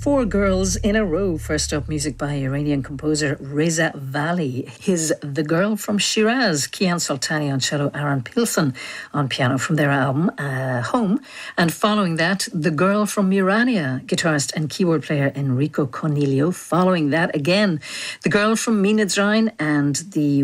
Four girls in a row. First up, music by Iranian composer Reza Vali. His The Girl from Shiraz, Kian Soltani on cello, Aaron Pilson on piano from their album Home. And following that, The Girl from Mirania, guitarist and keyboard player Enrico Cornelio. Following that again, The Girl from Mina Zrain and the